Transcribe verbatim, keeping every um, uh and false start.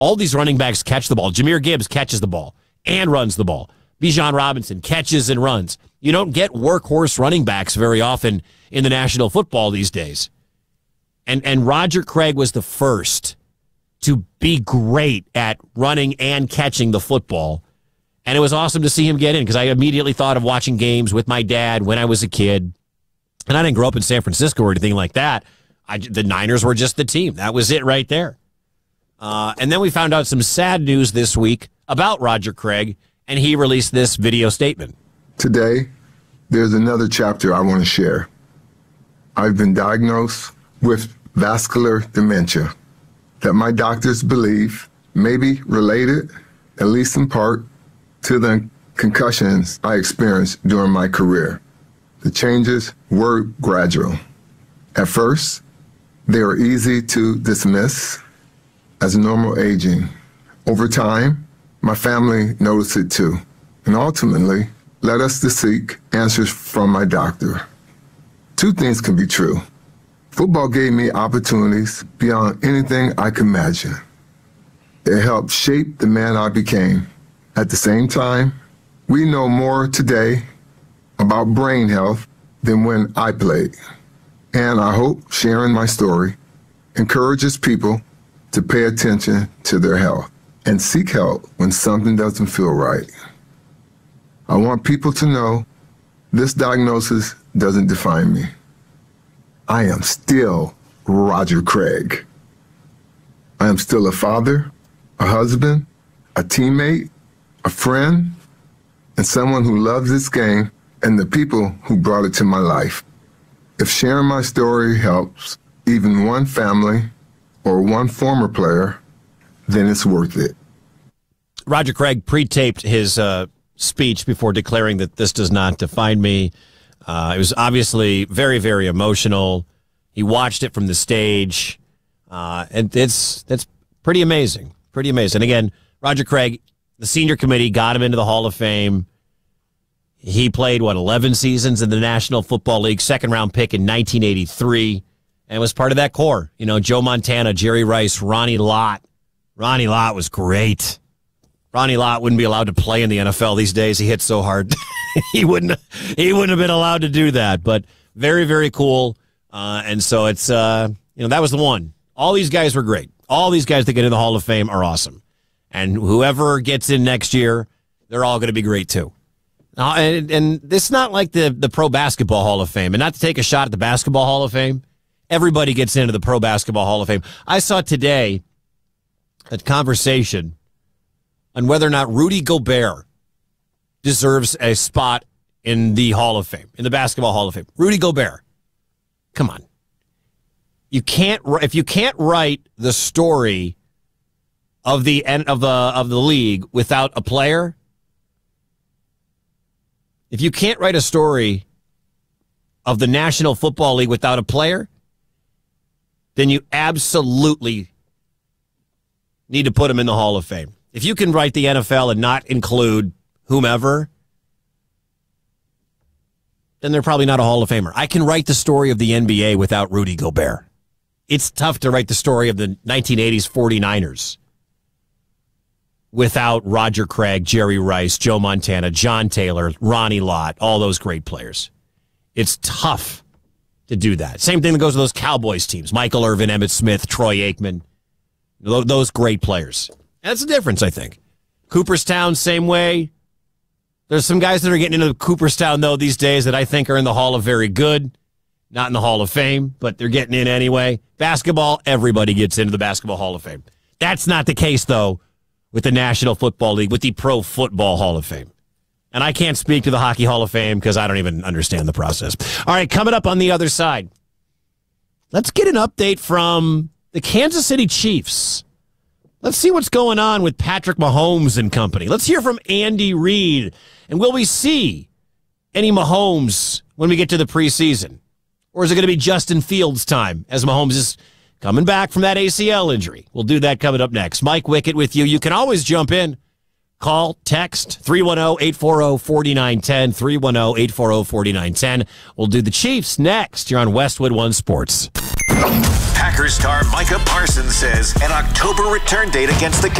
All these running backs catch the ball. Jahmyr Gibbs catches the ball and runs the ball. Bijan Robinson catches and runs. You don't get workhorse running backs very often in the National Football these days. And and Roger Craig was the first to be great at running and catching the football. And it was awesome to see him get in because I immediately thought of watching games with my dad when I was a kid. And I didn't grow up in San Francisco or anything like that. I, the Niners were just the team. That was it right there. Uh, and then we found out some sad news this week about Roger Craig, and he released this video statement. Today, there's another chapter I want to share. I've been diagnosed with vascular dementia that my doctors believe may be related, at least in part, to the concussions I experienced during my career. The changes were gradual. At first, they were easy to dismiss as normal aging. Over time, my family noticed it too, and ultimately led us to seek answers from my doctor. Two things can be true. Football gave me opportunities beyond anything I could imagine. It helped shape the man I became. At the same time, we know more today about brain health than when I played. And I hope sharing my story encourages people to pay attention to their health and seek help when something doesn't feel right. I want people to know this diagnosis doesn't define me. I am still Roger Craig. I am still a father, a husband, a teammate, a friend, and someone who loves this game and the people who brought it to my life. If sharing my story helps even one family or one former player, then it's worth it. Roger Craig pre-taped his uh, speech before declaring that this does not define me. Uh, it was obviously very, very emotional. He watched it from the stage, uh, and it's that's pretty amazing. Pretty amazing. Again, Roger Craig, the senior committee got him into the Hall of Fame. He played, what, eleven seasons in the National Football League, second-round pick in nineteen eighty-three, and was part of that core. You know, Joe Montana, Jerry Rice, Ronnie Lott. Ronnie Lott was great. Ronnie Lott wouldn't be allowed to play in the N F L these days. He hit so hard. he wouldn't he wouldn't have been allowed to do that. But very, very cool. Uh, and so it's, uh, you know, that was the one. All these guys were great. All these guys that get in the Hall of Fame are awesome. And whoever gets in next year, they're all going to be great too. Uh, and, and it's not like the, the Pro Basketball Hall of Fame. And not to take a shot at the Basketball Hall of Fame, everybody gets into the Pro Basketball Hall of Fame. I saw today a conversation on whether or not Rudy Gobert deserves a spot in the Hall of Fame, in the Basketball Hall of Fame. Rudy Gobert. Come on. You can't, if you can't write the story of the end of the of the league without a player, if you can't write a story of the National Football League without a player, then you absolutely need to put him in the Hall of Fame. If you can write the N F L and not include whomever, then they're probably not a Hall of Famer. I can write the story of the N B A without Rudy Gobert. It's tough to write the story of the nineteen eighties 49ers without Roger Craig, Jerry Rice, Joe Montana, John Taylor, Ronnie Lott, all those great players. It's tough to do that. Same thing that goes with those Cowboys teams. Michael Irvin, Emmitt Smith, Troy Aikman. Those great players. That's the difference, I think. Cooperstown, same way. There's some guys that are getting into Cooperstown, though, these days that I think are in the Hall of Very Good. Not in the Hall of Fame, but they're getting in anyway. Basketball, everybody gets into the Basketball Hall of Fame. That's not the case, though, with the National Football League, with the Pro Football Hall of Fame. And I can't speak to the Hockey Hall of Fame because I don't even understand the process. All right, coming up on the other side, let's get an update from the Kansas City Chiefs. Let's see what's going on with Patrick Mahomes and company. Let's hear from Andy Reid. And will we see any Mahomes when we get to the preseason? Or is it going to be Justin Fields' time as Mahomes is coming back from that A C L injury? We'll do that coming up next. Mike Wickett with you. You can always jump in. Call, text, three one zero, eight four zero, four nine one zero, three one zero, eight four zero, four nine one zero. We'll do the Chiefs next. You're on Westwood One Sports. Packers star Micah Parsons says an October return date against the